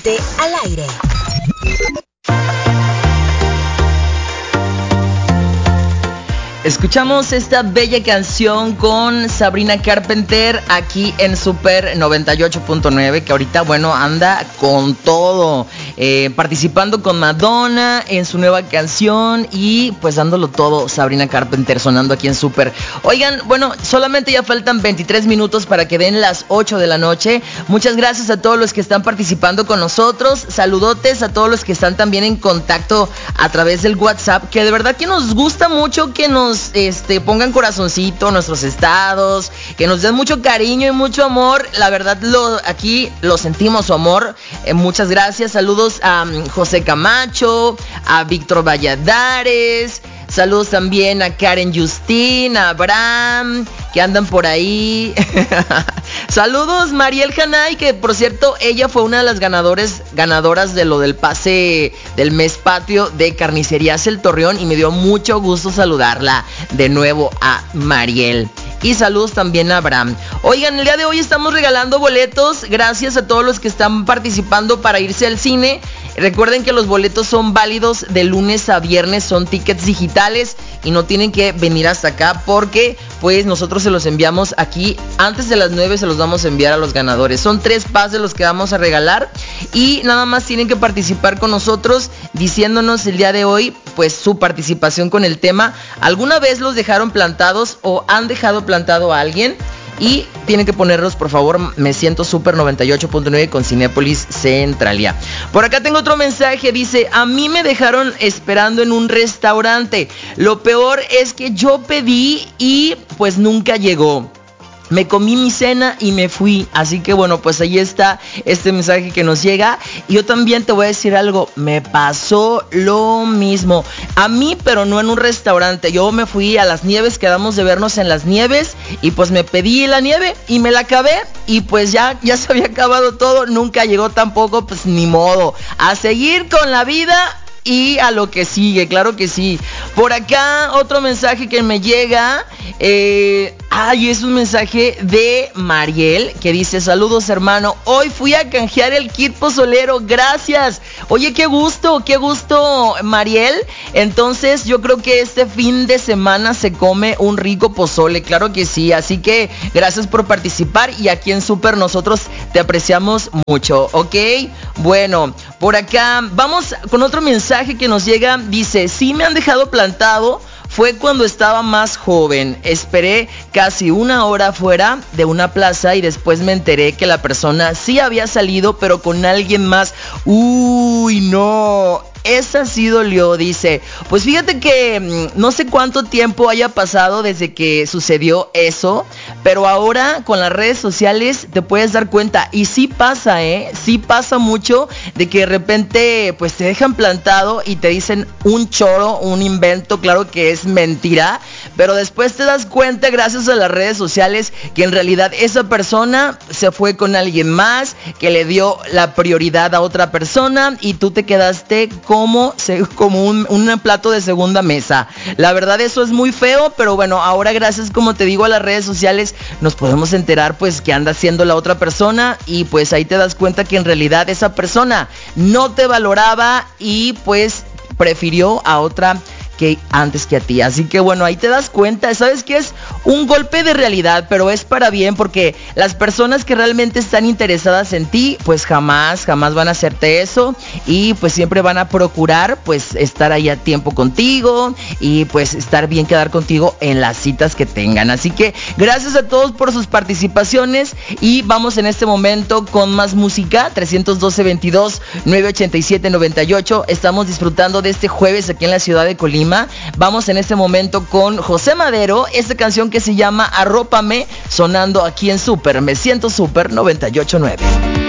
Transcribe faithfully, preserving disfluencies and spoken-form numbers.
siete al aire. Escuchamos esta bella canción con Sabrina Carpenter aquí en Super noventa y ocho punto nueve, que ahorita, bueno, anda con todo, eh, participando con Madonna en su nueva canción y pues dándolo todo, Sabrina Carpenter sonando aquí en Super. Oigan, bueno, solamente ya faltan veintitrés minutos para que den las ocho de la noche. Muchas gracias a todos los que están participando con nosotros. Saludotes a todos los que están también en contacto a través del WhatsApp, que de verdad que nos gusta mucho que nos Este, pongan corazoncito en nuestros estados, que nos den mucho cariño y mucho amor. La verdad, lo, aquí lo sentimos, su amor. Eh, muchas gracias. Saludos a um, José Camacho, a Víctor Valladares. Saludos también a Karen Justín, a Abraham, que andan por ahí. Saludos Mariel Hanay, que por cierto, ella fue una de las ganadores, ganadoras de lo del pase del mes patrio de Carnicerías El Torreón, y me dio mucho gusto saludarla de nuevo a Mariel. Y saludos también a Abraham. Oigan, el día de hoy estamos regalando boletos. Gracias a todos los que están participando para irse al cine. Recuerden que los boletos son válidos de lunes a viernes, son tickets digitales y no tienen que venir hasta acá porque pues nosotros se los enviamos aquí antes de las nueve, se los vamos a enviar a los ganadores. Son tres pases los que vamos a regalar y nada más tienen que participar con nosotros diciéndonos el día de hoy pues su participación con el tema. ¿Alguna vez los dejaron plantados o han dejado plantado a alguien? Y tienen que ponerlos, por favor, me siento Super noventa y ocho punto nueve con Cinépolis Centralia. Por acá tengo otro mensaje, dice: a mí me dejaron esperando en un restaurante. Lo peor es que yo pedí y pues nunca llegó. Me comí mi cena y me fui. Así que bueno, pues ahí está este mensaje que nos llega. Y yo también te voy a decir algo. Me pasó lo mismo. A mí, pero no en un restaurante. Yo me fui a las nieves, quedamos de vernos en las nieves. Y pues me pedí la nieve y me la acabé. Y pues ya, ya se había acabado todo. Nunca llegó tampoco, pues ni modo. A seguir con la vida y a lo que sigue, claro que sí. Por acá otro mensaje que me llega. Eh... Ay, es un mensaje de Mariel que dice: saludos hermano, hoy fui a canjear el kit pozolero, gracias. Oye, qué gusto, qué gusto Mariel. Entonces yo creo que este fin de semana se come un rico pozole, claro que sí. Así que gracias por participar y aquí en Super nosotros te apreciamos mucho, ¿ok? Bueno, por acá vamos con otro mensaje que nos llega. Dice: sí me han dejado plantado. Fue cuando estaba más joven. Esperé casi una hora fuera de una plaza y después me enteré que la persona sí había salido, pero con alguien más. Uy, no. Esa sí dolió, dice. Pues fíjate que no sé cuánto tiempo haya pasado desde que sucedió eso, pero ahora con las redes sociales te puedes dar cuenta. Y sí pasa, ¿eh? Sí pasa mucho de que de repente pues te dejan plantado y te dicen un choro, un invento. Claro que es mentira, pero después te das cuenta gracias a las redes sociales que en realidad esa persona se fue con alguien más, que le dio la prioridad a otra persona y tú te quedaste como, como un, un plato de segunda mesa. La verdad eso es muy feo, pero bueno, ahora gracias, como te digo, a las redes sociales nos podemos enterar pues que anda haciendo la otra persona y pues ahí te das cuenta que en realidad esa persona no te valoraba y pues prefirió a otra que antes que a ti. Así que bueno, ahí te das cuenta, sabes que es un golpe de realidad, pero es para bien, porque las personas que realmente están interesadas en ti, pues jamás, jamás van a hacerte eso y pues siempre van a procurar pues estar ahí a tiempo contigo y pues estar bien, quedar contigo en las citas que tengan. Así que gracias a todos por sus participaciones y vamos en este momento con más música. Trescientos doce, veintidós, nueve ochenta y siete, noventa y ocho. Estamos disfrutando de este jueves aquí en la ciudad de Colima. Vamos en este momento con José Madero, esta canción que se llama Arrópame, sonando aquí en Super, me siento Super noventa y ocho punto nueve.